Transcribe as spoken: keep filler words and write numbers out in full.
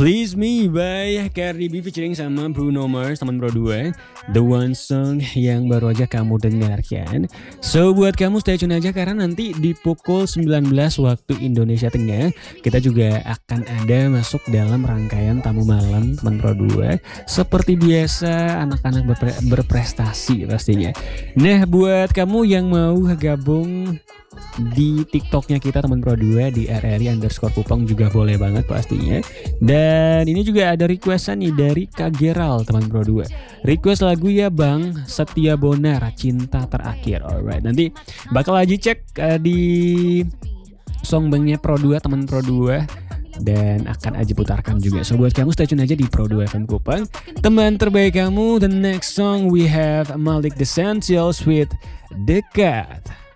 Please Me by Cardi B featuring sama Bruno Mars, teman Pro dua. The One Song yang baru aja kamu dengarkan. So buat kamu stay tune aja karena nanti di pukul sembilan belas waktu Indonesia Tengah kita juga akan ada masuk dalam rangkaian tamu malam teman Pro dua. Seperti biasa anak-anak berpre berprestasi pastinya. Nah buat kamu yang mau gabung di TikToknya kita teman Pro dua di R R I underscore Pupang juga boleh banget pastinya. Dan ini juga ada requestan nih dari Kak Geral teman Pro dua. Request lagu ya Bang Setia Bonar Cinta Terakhir. Alright, nanti bakal aja cek uh, di songbanknya Pro dua teman Pro dua dan akan aja putarkan juga. So buat kamu stay tune aja di Pro dua F M Kupang, teman terbaik kamu. The next song we have Malik The Essentials with Dekat.